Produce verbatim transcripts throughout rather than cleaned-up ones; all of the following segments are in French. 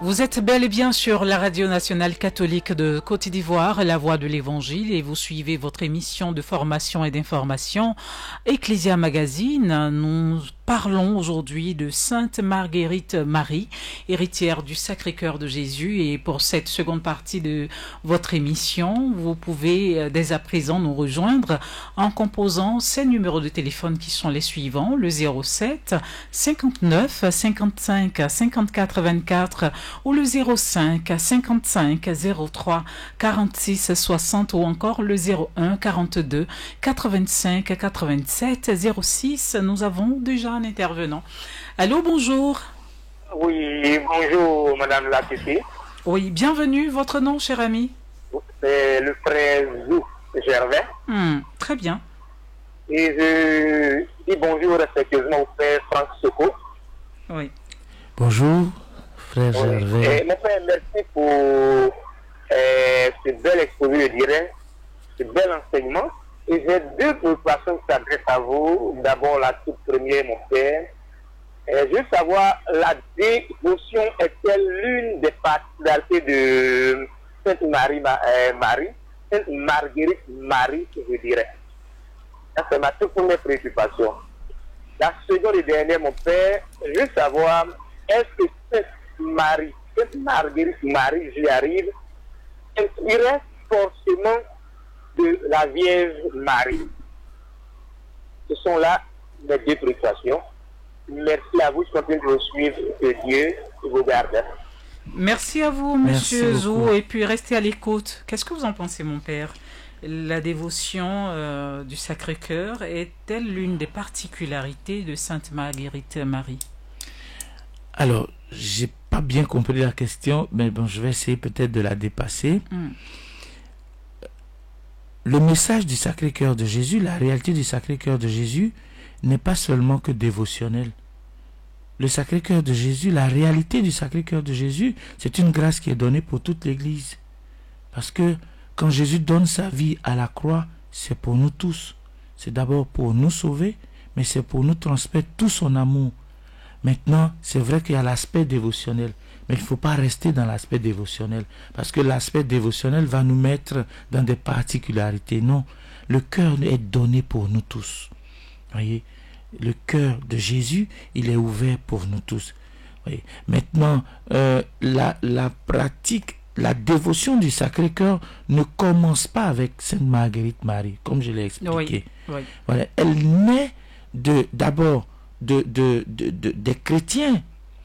Vous êtes bel et bien sur la radio nationale catholique de Côte d'Ivoire, la voix de l'Évangile, et vous suivez votre émission de formation et d'information, Ecclesia Magazine. Nous parlons aujourd'hui de Sainte Marguerite Marie, héritière du Sacré-Cœur de Jésus. Et pour cette seconde partie de votre émission, vous pouvez dès à présent nous rejoindre en composant ces numéros de téléphone qui sont les suivants: le zéro sept cinquante-neuf cinquante-cinq cinquante-quatre vingt-quatre ou le zéro cinq cinquante-cinq zéro trois quarante-six soixante ou encore le zéro un quarante-deux quatre-vingt-cinq quatre-vingt-sept zéro six. Nous avons déjà un intervenant. Allô, bonjour. Oui, bonjour Madame la Titi. Oui, bienvenue. Votre nom, cher ami? C'est le frère Zou Gervais. Hmm, très bien. Et je dis bonjour respectueusement au frère Franck Soko. Oui. Bonjour, frère Oui. Gervais. Et mon frère, merci pour euh, ce bel exposé, je dirais, ce bel enseignement. Et j'ai deux préoccupations qui s'adressent à vous. D'abord, la toute première, mon père. Euh, je veux savoir, la dévotion est-elle l'une des particularités de Sainte Marie, euh, Marie, Sainte Marguerite Marie, je dirais. Ça, c'est ma toute première préoccupation. La seconde et dernière, mon père, je veux savoir, est-ce que Sainte Marie, Sainte Marguerite Marie, j'y arrive, inspirait forcément de la Vierge Marie? Ce sont là mes deux préoccupations. Merci à vous, je continue de vous suivre, que Dieu vous garde. Merci à vous, Monsieur Zou, et puis restez à l'écoute. Qu'est-ce que vous en pensez, mon père? La dévotion euh, du Sacré-Cœur est-elle l'une des particularités de Sainte Marguerite Marie? Alors, j'ai pas bien compris la question, mais bon, je vais essayer peut-être de la dépasser. Mm. Le message du Sacré-Cœur de Jésus, la réalité du Sacré-Cœur de Jésus n'est pas seulement que dévotionnel. Le Sacré-Cœur de Jésus, la réalité du Sacré-Cœur de Jésus, c'est une grâce qui est donnée pour toute l'Église. Parce que quand Jésus donne sa vie à la croix, c'est pour nous tous. C'est d'abord pour nous sauver, mais c'est pour nous transmettre tout son amour. Maintenant, c'est vrai qu'il y a l'aspect dévotionnel, mais il ne faut pas rester dans l'aspect dévotionnel, parce que l'aspect dévotionnel va nous mettre dans des particularités. Non, le cœur est donné pour nous tous. Voyez, le cœur de Jésus, il est ouvert pour nous tous. Voyez. Maintenant, euh, la, la pratique, la dévotion du Sacré-Cœur ne commence pas avec Sainte Marguerite Marie, comme je l'ai expliqué. Oui, oui. Voilà. Elle naît de, d'abord de, de, de, de, des chrétiens,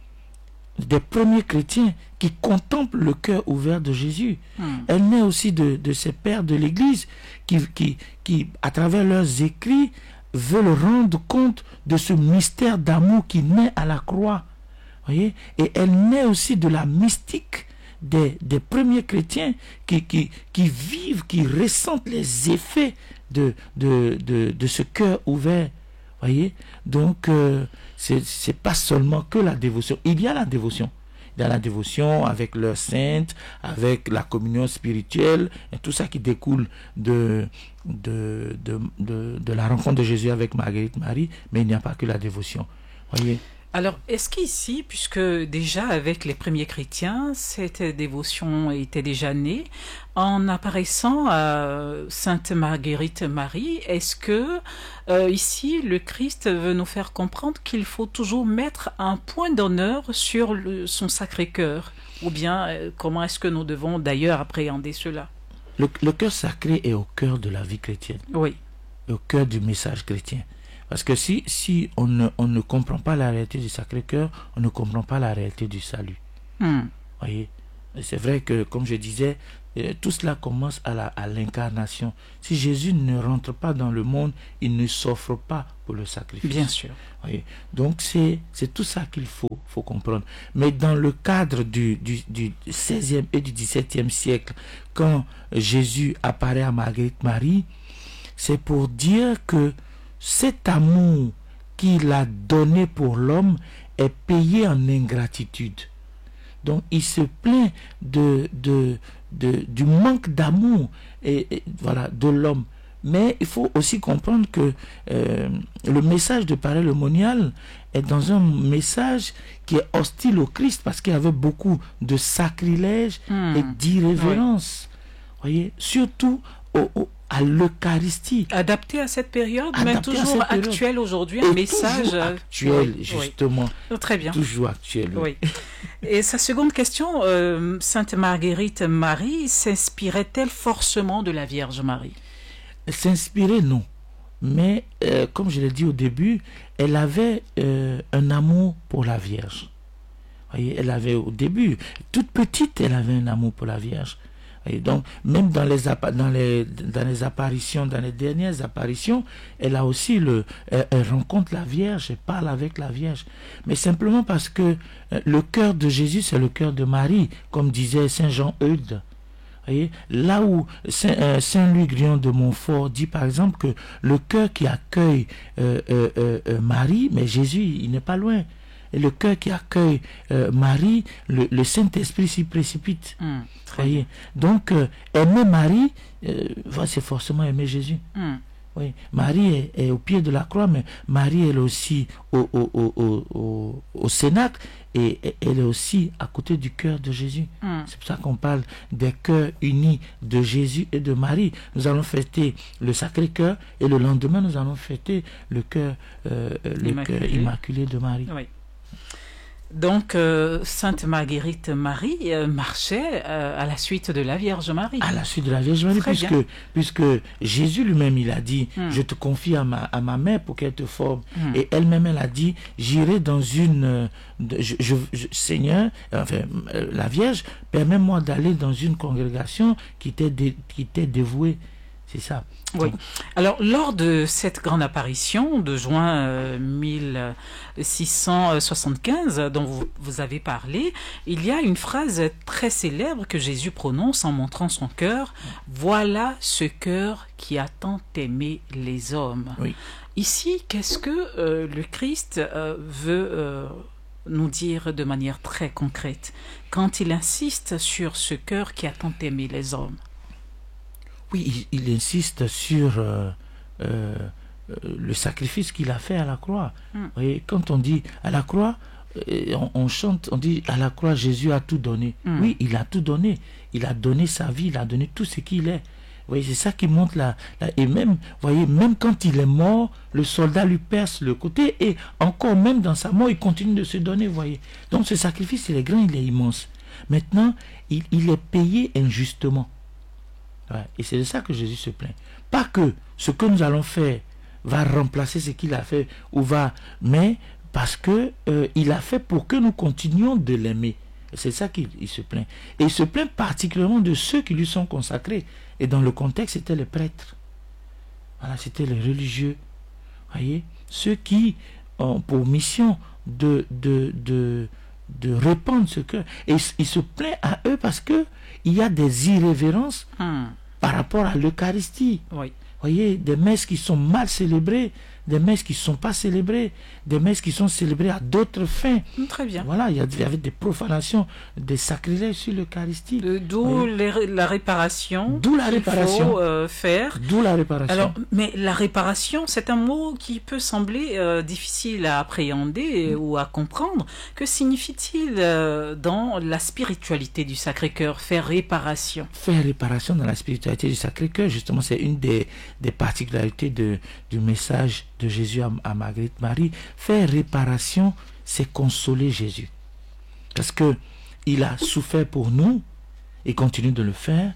des premiers chrétiens qui contemplent le cœur ouvert de Jésus. Hmm. Elle naît aussi de, de ces pères de l'Église qui, qui, qui, à travers leurs écrits, veulent rendre compte de ce mystère d'amour qui naît à la croix. Voyez? Et elle naît aussi de la mystique des, des premiers chrétiens qui, qui, qui vivent, qui ressentent les effets de, de, de, de ce cœur ouvert. Voyez? Donc, euh, c'est, c'est pas seulement que la dévotion. Il y a la dévotion. Il y a la dévotion avec leur sainte, avec la communion spirituelle, et tout ça qui découle de, de, de, de, de la rencontre de Jésus avec Marguerite Marie, mais il n'y a pas que la dévotion. Voyez? Alors, est-ce qu'ici, puisque déjà avec les premiers chrétiens, cette dévotion était déjà née, en apparaissant à Sainte Marguerite Marie, est-ce que euh, ici le Christ veut nous faire comprendre qu'il faut toujours mettre un point d'honneur sur le, son Sacré-Cœur, ou bien euh, comment est-ce que nous devons d'ailleurs appréhender cela? Le, le cœur sacré est au cœur de la vie chrétienne. Oui. Au cœur du message chrétien. Parce que si, si on, ne, on ne comprend pas la réalité du Sacré-Cœur, on ne comprend pas la réalité du salut. Hmm. Voyez? C'est vrai que, comme je disais, euh, tout cela commence à, la, à l'incarnation. Si Jésus ne rentre pas dans le monde, il ne s'offre pas pour le sacrifice. Bien sûr. Voyez? Donc c'est, c'est tout ça qu'il faut, faut comprendre. Mais dans le cadre du, du, du seizième et du dix-septième siècle, quand Jésus apparaît à Marguerite Marie, c'est pour dire que cet amour qu'il a donné pour l'homme est payé en ingratitude. Donc il se plaint de, de, de, du manque d'amour et, et, voilà, de l'homme. Mais il faut aussi comprendre que euh, le message de Paray le Monial est dans un message qui est hostile au Christ, parce qu'il y avait beaucoup de sacrilèges mmh. et d'irrévérence. Oui. Voyez, surtout au, au, à l'Eucharistie. Adapté à cette période, Adapté mais toujours période. actuel aujourd'hui, un et message actuel, oui. justement. Oui. Très bien. Toujours actuel. Oui. oui. Et sa seconde question, euh, Sainte Marguerite Marie s'inspirait-elle forcément de la Vierge Marie? S'inspirer, non. Mais, euh, comme je l'ai dit au début, elle avait euh, un amour pour la Vierge. Vous voyez, elle avait au début, toute petite, elle avait un amour pour la Vierge. Et donc, même dans les, dans, les, dans les apparitions, dans les dernières apparitions, elle a aussi le, elle, elle rencontre la Vierge, elle parle avec la Vierge. Mais simplement parce que euh, le cœur de Jésus, c'est le cœur de Marie, comme disait Saint Jean Eudes. Voyez, là où Saint, euh, Saint Louis Grillon de Montfort dit par exemple que le cœur qui accueille euh, euh, euh, Marie, mais Jésus, il n'est pas loin. Et le cœur qui accueille euh, Marie, le, le Saint-Esprit s'y précipite. Mmh, voyez. Donc, euh, aimer Marie, euh, c'est forcément aimer Jésus. Mmh. Oui. Marie est, est au pied de la croix, mais Marie elle est aussi au, au, au, au, au, au Cénacle, et, et elle est aussi à côté du cœur de Jésus. Mmh. C'est pour ça qu'on parle des cœurs unis de Jésus et de Marie. Nous allons fêter le Sacré-Cœur, et le lendemain, nous allons fêter le cœur euh, le immaculé. cœur immaculé de Marie. Oui. Donc, euh, Sainte Marguerite Marie euh, marchait euh, à la suite de la Vierge Marie. À la suite de la Vierge Marie, puisque, puisque Jésus lui-même, il a dit, mm. je te confie à ma, à ma mère pour qu'elle te forme. Mm. Et elle-même, elle a dit, j'irai dans une... Euh, je, je, je, Seigneur, enfin, euh, la Vierge, permets-moi d'aller dans une congrégation qui t'est dé, qui t'est dévouée. C'est ça. Oui. Alors, lors de cette grande apparition de juin euh, mille six cent soixante-quinze, dont vous, vous avez parlé, il y a une phrase très célèbre que Jésus prononce en montrant son cœur. « Voilà ce cœur qui a tant aimé les hommes. Oui. » Ici, qu'est-ce que euh, le Christ euh, veut euh, nous dire de manière très concrète quand il insiste sur ce cœur qui a tant aimé les hommes? Oui, il, il insiste sur euh, euh, le sacrifice qu'il a fait à la croix. Mm. Vous voyez, quand on dit à la croix, on, on chante, on dit à la croix, Jésus a tout donné. Mm. Oui, il a tout donné. Il a donné sa vie, il a donné tout ce qu'il est. Vous voyez, c'est ça qui montre la, la... Et même, vous voyez, même quand il est mort, le soldat lui perce le côté, et encore même dans sa mort, il continue de se donner, vous voyez. Donc ce sacrifice, il est grand, il est immense. Maintenant, il, il est payé injustement. Ouais. Et c'est de ça que Jésus se plaint. Pas que ce que nous allons faire va remplacer ce qu'il a fait, ou va, mais parce que euh, il a fait pour que nous continuions de l'aimer. C'est ça qu'il il se plaint. Et il se plaint particulièrement de ceux qui lui sont consacrés. Et dans le contexte, c'était les prêtres. Voilà, c'était les religieux. Voyez, ceux qui ont pour mission de de de de répandre ce cœur. Et il se plaint à eux parce que il y a des irrévérences hum. par rapport à l'Eucharistie. Oui. Voyez, des messes qui sont mal célébrées, des messes qui ne sont pas célébrées, des messes qui sont célébrées à d'autres fins. Très bien. Voilà, il y avait des profanations, des sacrilèges sur l'Eucharistie. D'où la réparation. D'où la réparation. Qu'il faut euh, faire. D'où la réparation. Alors, mais la réparation, c'est un mot qui peut sembler euh, difficile à appréhender mmh. ou à comprendre. Que signifie-t-il euh, dans la spiritualité du Sacré-Cœur, faire réparation? Faire réparation dans la spiritualité du Sacré-Cœur, justement, c'est une des, des particularités de, du message de Jésus à, à Marguerite Marie. Faire réparation, c'est consoler Jésus, parce que il a souffert pour nous et continue de le faire,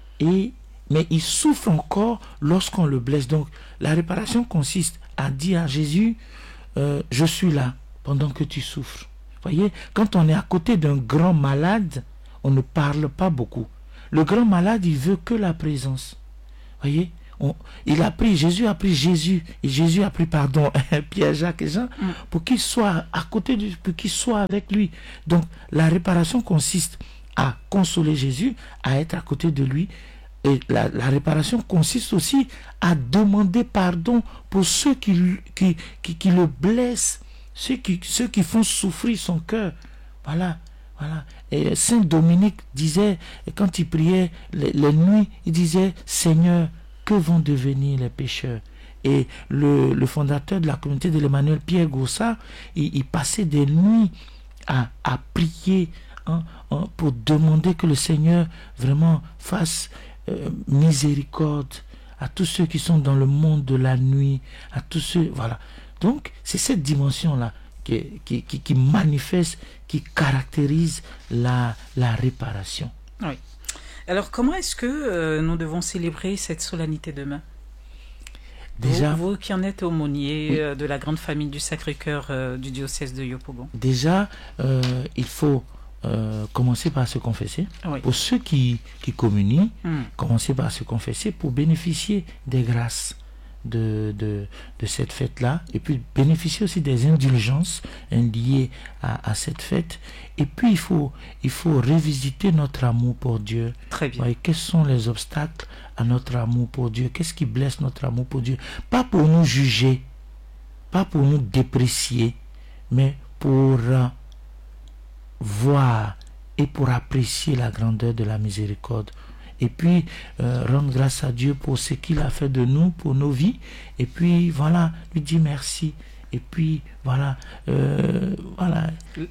et mais il souffre encore lorsqu'on le blesse. Donc la réparation consiste à dire à Jésus, euh, je suis là pendant que tu souffres. Voyez, quand on est à côté d'un grand malade, on ne parle pas beaucoup. Le grand malade, il veut que la présence. Voyez, On, il a pris, Jésus a pris Jésus, et Jésus a pris, pardon, Pierre, Jacques et Jean, mm. pour qu'ils soient à côté de lui, pour qu'ils soient avec lui. Donc, la réparation consiste à consoler Jésus, à être à côté de lui. Et la, la réparation consiste aussi à demander pardon pour ceux qui, qui, qui, qui le blessent, ceux qui, ceux qui font souffrir son cœur. Voilà. Voilà. Et Saint Dominique disait, quand il priait les, les nuits, il disait, Seigneur, que que vont devenir les pécheurs? Et le, le fondateur de la communauté de l'Emmanuel, Pierre Goussard, il, il passait des nuits à, à prier hein, hein, pour demander que le Seigneur vraiment fasse euh, miséricorde à tous ceux qui sont dans le monde de la nuit, à tous ceux, voilà. Donc, c'est cette dimension-là qui, qui, qui, qui manifeste, qui caractérise la, la réparation. Oui. Alors, comment est-ce que euh, nous devons célébrer cette solennité demain? Déjà, vous, vous qui en êtes aumônier oui. euh, de la grande famille du Sacré-Cœur euh, du diocèse de Yopougon. Déjà, euh, il faut euh, commencer par se confesser. Oui. Pour ceux qui, qui communient, hum. commencer par se confesser pour bénéficier des grâces de, de, de cette fête-là, et puis bénéficier aussi des indulgences liées à, à cette fête. Et puis il faut, il faut revisiter notre amour pour Dieu. Très bien. Ouais, quels sont les obstacles à notre amour pour Dieu? Qu'est-ce qui blesse notre amour pour Dieu? Pas pour nous juger, pas pour nous déprécier, mais pour euh, voir et pour apprécier la grandeur de la miséricorde. Et puis euh, rendre grâce à Dieu pour ce qu'il a fait de nous, pour nos vies. Et puis voilà, lui dire merci. Et puis voilà, euh, voilà,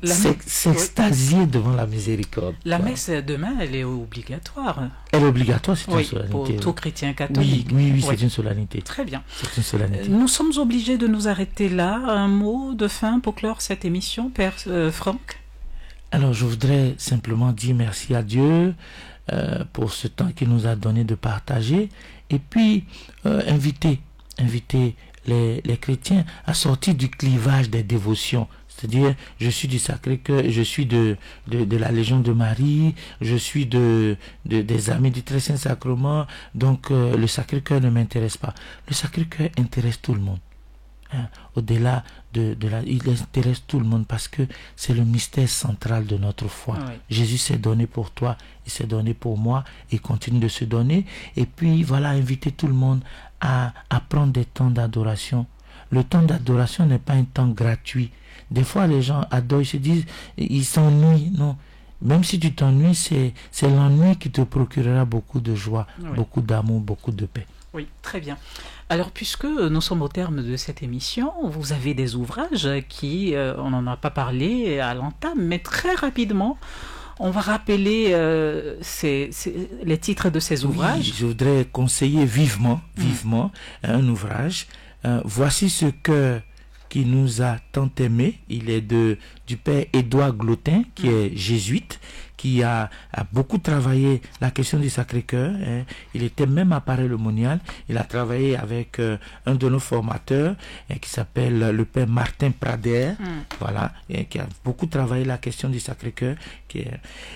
s'extasier oui. devant la miséricorde. La voilà. messe demain, elle est obligatoire. Elle est obligatoire, c'est oui, une solennité. Pour tout chrétien catholique. Oui, oui, oui, c'est oui. une solennité. Très bien. C'est une solennité. Nous sommes obligés de nous arrêter là. Un mot de fin pour clore cette émission, Père euh, Franck? Alors, je voudrais simplement dire merci à Dieu euh, pour ce temps qu'il nous a donné de partager, et puis euh, inviter, inviter les, les chrétiens à sortir du clivage des dévotions. C'est-à-dire, je suis du Sacré-Cœur, je suis de, de, de la Légion de Marie, je suis de, de des Amis du Très Saint Sacrement, donc euh, le Sacré-Cœur ne m'intéresse pas. Le Sacré-Cœur intéresse tout le monde. Hein, au-delà de, de la... Il intéresse tout le monde parce que c'est le mystère central de notre foi. Oui. Jésus s'est donné pour toi, il s'est donné pour moi, il continue de se donner. Et puis, voilà, inviter tout le monde à, à prendre des temps d'adoration. Le temps d'adoration n'est pas un temps gratuit. Des fois, les gens adorent, ils se disent, ils s'ennuient. Non, même si tu t'ennuies, c'est, c'est l'ennui qui te procurera beaucoup de joie, oui. beaucoup d'amour, beaucoup de paix. Oui, très bien. Alors, puisque nous sommes au terme de cette émission, vous avez des ouvrages qui, euh, on n'en a pas parlé à l'entame, mais très rapidement, on va rappeler euh, ces, ces, les titres de ces ouvrages. Oui, je voudrais conseiller vivement, vivement, mmh. un ouvrage. Euh, Voici ce cœur qui nous a tant aimés. Il est de, du père Édouard Glotin, qui mmh. est jésuite, qui a, a beaucoup travaillé la question du Sacré-Cœur. Hein. Il était même à Paray-le-Monial. Il a travaillé avec euh, un de nos formateurs hein, qui s'appelle le père Martin Prader, mm. voilà, et qui a beaucoup travaillé la question du Sacré-Cœur. Qui est...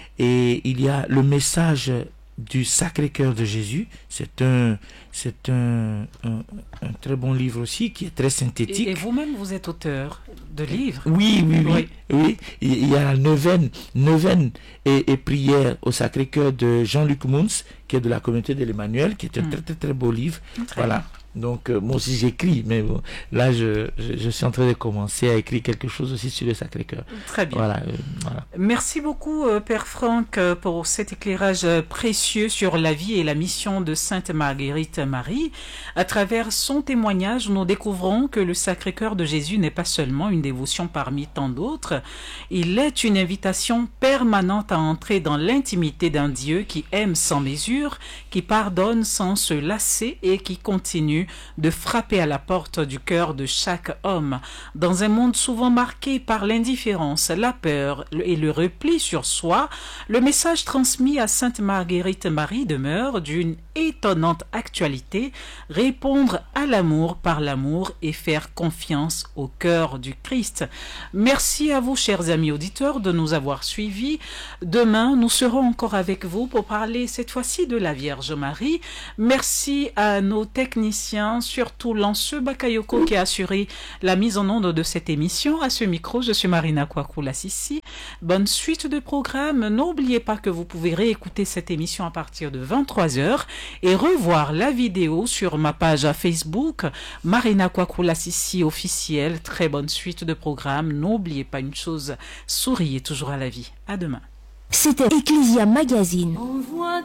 Et il y a le message du Sacré-Cœur de Jésus. C'est un, c'est un, un, un très bon livre aussi, qui est très synthétique. Et, et vous-même, vous êtes auteur de livres. Oui, oui, oui. oui. oui. Il y a la neuvaine, neuvaine et, et prière au Sacré-Cœur de Jean-Luc Mouns, qui est de la communauté de l'Emmanuel, qui est un mmh. très, très, très beau livre. Très voilà. Bien. Donc, euh, moi aussi j'écris, mais bon, là je, je, je suis en train de commencer à écrire quelque chose aussi sur le Sacré-Cœur. Très bien. Voilà, euh, voilà. Merci beaucoup, euh, Père Franck, euh, pour cet éclairage euh, précieux sur la vie et la mission de Sainte Marguerite Marie. À travers son témoignage, nous découvrons que le Sacré-Cœur de Jésus n'est pas seulement une dévotion parmi tant d'autres, il est une invitation permanente à entrer dans l'intimité d'un Dieu qui aime sans mesure, qui pardonne sans se lasser et qui continue de frapper à la porte du cœur de chaque homme. Dans un monde souvent marqué par l'indifférence, la peur et le repli sur soi, le message transmis à Sainte Marguerite Marie demeure d'une étonnante actualité: répondre à l'amour par l'amour et faire confiance au cœur du Christ. Merci à vous, chers amis auditeurs, de nous avoir suivis. Demain, nous serons encore avec vous pour parler cette fois-ci de la Vierge Marie. Merci à nos techniciens, surtout Lanceux Bakayoko qui a assuré la mise en onde de cette émission. À ce micro, je suis Marina Kwaku-Lassisi. Bonne suite de programme. N'oubliez pas que vous pouvez réécouter cette émission à partir de vingt-trois heures et revoir la vidéo sur ma page Facebook Marina Kwaku-Lassisi officielle. Très bonne suite de programme. N'oubliez pas une chose, souriez toujours à la vie. À demain. C'était Ecclesia Magazine. On voit